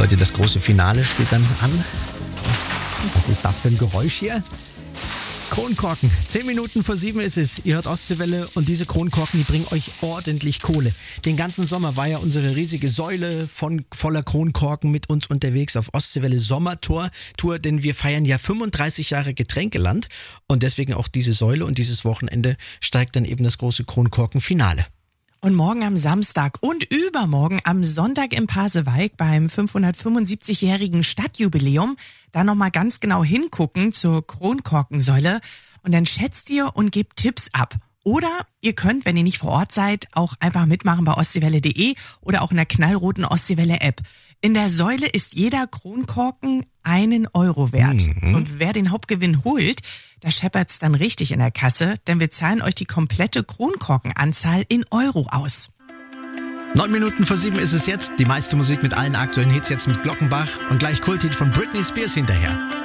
Heute das große Finale steht dann an. Was ist das für ein Geräusch hier? Kronkorken. 10 Minuten vor 7 ist es. Ihr hört Ostseewelle und diese Kronkorken, die bringen euch ordentlich Kohle. Den ganzen Sommer war ja unsere riesige Säule voller Kronkorken mit uns unterwegs auf Ostseewelle Sommertour, denn wir feiern ja 35 Jahre Getränkeland und deswegen auch diese Säule und dieses Wochenende steigt dann eben das große Kronkorken-Finale. Und morgen am Samstag und übermorgen am Sonntag im Pasewalk beim 575-jährigen Stadtjubiläum da nochmal ganz genau hingucken zur Kronkorkensäule und dann schätzt ihr und gebt Tipps ab. Oder ihr könnt, wenn ihr nicht vor Ort seid, auch einfach mitmachen bei ostseewelle.de oder auch in der knallroten Ostseewelle-App. In der Säule ist jeder Kronkorken 1 Euro wert. Und wer den Hauptgewinn holt, da scheppert's dann richtig in der Kasse, denn wir zahlen euch die komplette Kronkorkenanzahl in Euro aus. 9 Minuten vor 7 ist es jetzt. Die meiste Musik mit allen aktuellen Hits jetzt mit Glockenbach und gleich Kulthit von Britney Spears hinterher.